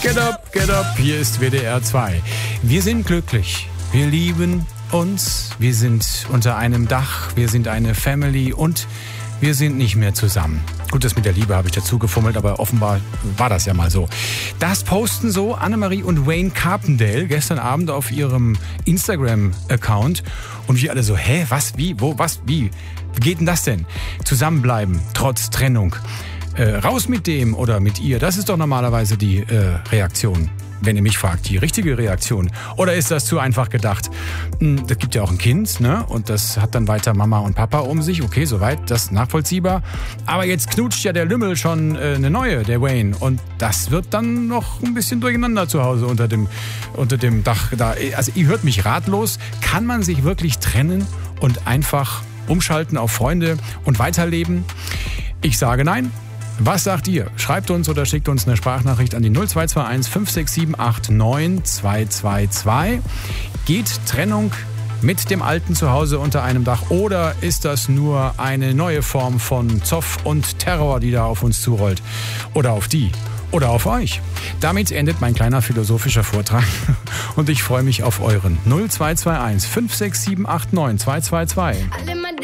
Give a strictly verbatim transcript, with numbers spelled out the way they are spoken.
Get up, get up, hier ist W D R zwei. Wir sind glücklich, wir lieben uns, wir sind unter einem Dach, wir sind eine Family und wir sind nicht mehr zusammen. Gut, das mit der Liebe habe ich dazu gefummelt, aber offenbar war das ja mal so. Das posten so Annemarie und Wayne Carpendale gestern Abend auf ihrem Instagram-Account. Und wir alle so, hä, was, wie, wo, was, wie? Wie geht denn das denn? Zusammenbleiben, trotz Trennung. Äh, raus mit dem oder mit ihr, das ist doch normalerweise die äh, Reaktion. Wenn ihr mich fragt, die richtige Reaktion. Oder ist das zu einfach gedacht? Das gibt ja auch ein Kind, ne? Und das hat dann weiter Mama und Papa um sich. Okay, soweit, das ist nachvollziehbar. Aber jetzt knutscht ja der Lümmel schon äh, eine neue, der Wayne. Und das wird dann noch ein bisschen durcheinander zu Hause unter dem, unter dem Dach da. Also ihr hört mich ratlos. Kann man sich wirklich trennen und einfach umschalten auf Freunde und weiterleben? Ich sage nein. Was sagt ihr? Schreibt uns oder schickt uns eine Sprachnachricht an die null zwei zwei eins fünf sechs sieben acht neun zwei zwei zwei. Geht Trennung mit dem alten Zuhause unter einem Dach oder ist das nur eine neue Form von Zoff und Terror, die da auf uns zurollt? Oder auf die? Oder auf euch? Damit endet mein kleiner philosophischer Vortrag und ich freue mich auf euren null zwei zwei eins fünf sechs sieben acht neun zwei zwei zwei.